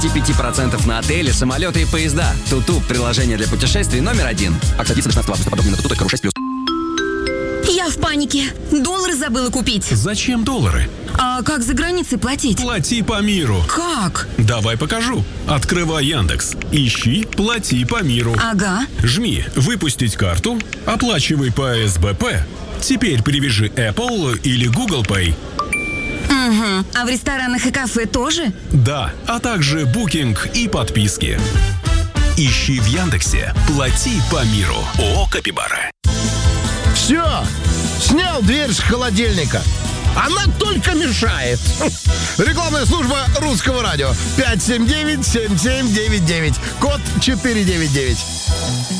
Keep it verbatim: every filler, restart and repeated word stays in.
пять процентов на отели, самолеты и поезда. Туту – приложение для путешествий номер один. Акция длится до шестнадцатого августа. Подробнее на туту.ру шесть плюс. Я в панике. Доллары забыла купить. Зачем доллары? А как за границей платить? Плати по миру. Как? Давай покажу. Открывай Яндекс. Ищи «Плати по миру». Ага. Жми «Выпустить карту», оплачивай по эс бэ пэ. Теперь привяжи Apple или Google Pay. Угу. А в ресторанах и кафе тоже? Да, а также букинг и подписки. Ищи в Яндексе «Плати по миру». ООО «Капибара». Все, снял дверь с холодильника. Она только мешает. Рекламная служба Русского радио. пять семь девять семь семь девять девять. Код четыре девять девять.